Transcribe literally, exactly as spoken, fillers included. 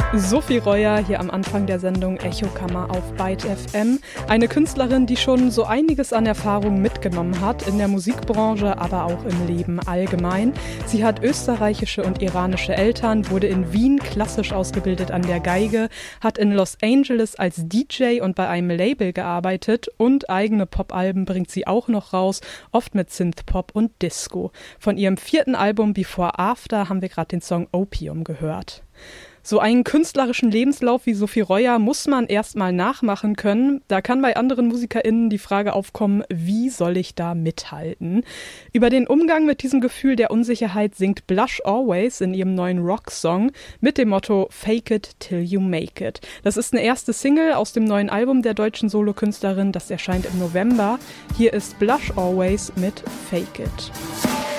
Sophie Reuer hier am Anfang der Sendung Echokammer auf Byte F M. Eine Künstlerin, die schon so einiges an Erfahrung mitgenommen hat, in der Musikbranche, aber auch im Leben allgemein. Sie hat österreichische und iranische Eltern, wurde in Wien klassisch ausgebildet an der Geige, hat in Los Angeles als D J und bei einem Label gearbeitet und eigene Popalben bringt sie auch noch raus, oft mit Synthpop und Disco. Von ihrem vierten Album Before After haben wir gerade den Song Opium gehört. So einen künstlerischen Lebenslauf wie Sophie Reuer muss man erstmal nachmachen können. Da kann bei anderen MusikerInnen die Frage aufkommen, wie soll ich da mithalten? Über den Umgang mit diesem Gefühl der Unsicherheit singt Blush Always in ihrem neuen Rock-Song mit dem Motto Fake it till you make it. Das ist eine erste Single aus dem neuen Album der deutschen Solokünstlerin, das erscheint im November. Hier ist Blush Always mit Fake it.